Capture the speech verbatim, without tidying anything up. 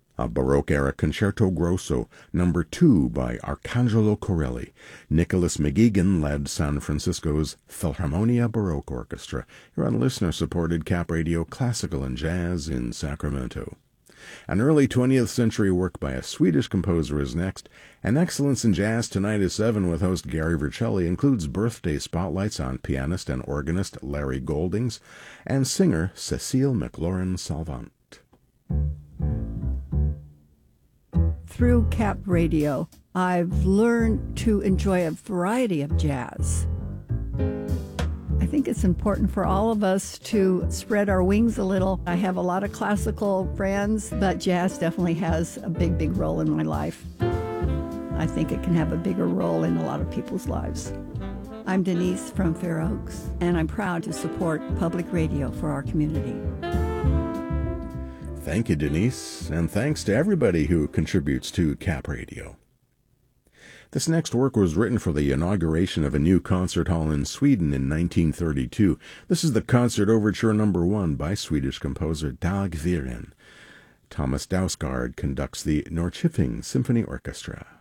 A Baroque-era Concerto Grosso, number two by Arcangelo Corelli. Nicholas McGeegan led San Francisco's Philharmonia Baroque Orchestra. You're on listener-supported Cap Radio Classical and Jazz in Sacramento. An early twentieth century work by a Swedish composer is next, and Excellence in Jazz Tonight at seven with host Gary Vercelli includes birthday spotlights on pianist and organist Larry Goldings and singer Cecile McLaurin-Salvant. Through Cap Radio, I've learned to enjoy a variety of jazz. I think it's important for all of us to spread our wings a little. I have a lot of classical friends, but jazz definitely has a big, big role in my life. I think it can have a bigger role in a lot of people's lives. I'm Denise from Fair Oaks, and I'm proud to support public radio for our community. Thank you, Denise, and thanks to everybody who contributes to Cap Radio. This next work was written for the inauguration of a new concert hall in Sweden in nineteen thirty-two. This is the Concert Overture Number One by Swedish composer Dag Viren. Thomas Dausgaard conducts the Norrköping Symphony Orchestra.